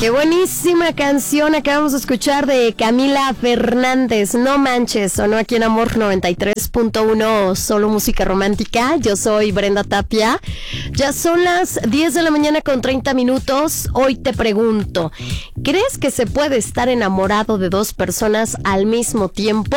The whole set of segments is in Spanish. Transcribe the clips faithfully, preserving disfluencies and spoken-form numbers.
Qué buenísima canción acabamos de escuchar de Camila Fernández. No manches, sonó aquí en Amor noventa y tres punto uno, solo música romántica. Yo soy Brenda Tapia. Ya son las diez de la mañana con treinta minutos. Hoy te pregunto, ¿crees que se puede estar enamorado de dos personas al mismo tiempo?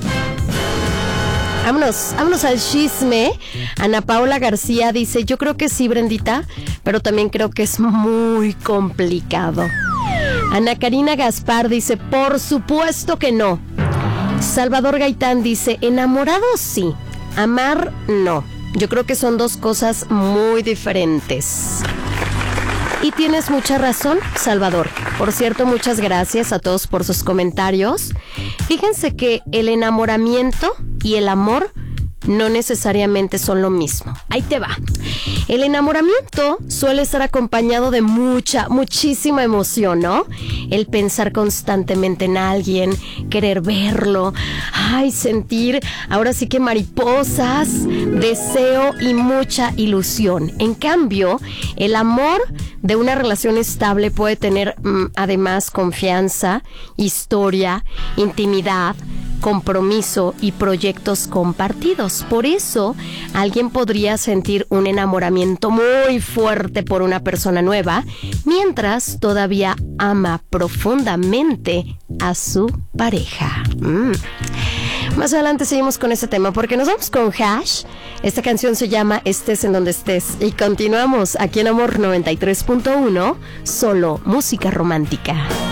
Vámonos, vámonos al chisme. Ana Paula García dice, yo creo que sí, Brendita, pero también creo que es muy complicado. Ana Karina Gaspar dice, por supuesto que no. Salvador Gaitán dice, enamorado sí, amar no. Yo creo que son dos cosas muy diferentes. Y tienes mucha razón, Salvador. Por cierto, muchas gracias a todos por sus comentarios. Fíjense que el enamoramiento y el amor no necesariamente son lo mismo. Ahí te va. El enamoramiento suele estar acompañado de mucha, muchísima emoción, ¿no? El pensar constantemente en alguien, querer verlo, ay, sentir, ahora sí que mariposas, deseo y mucha ilusión. En cambio, el amor de una relación estable puede tener mmm, además confianza, historia, intimidad, compromiso y proyectos compartidos. Por eso, alguien podría sentir un enamoramiento muy fuerte por una persona nueva, mientras todavía ama profundamente a su pareja. Mm. Más adelante seguimos con este tema porque nos vamos con Hash. Esta canción se llama Estés en donde estés y continuamos aquí en Amor noventa y tres punto uno, solo música romántica.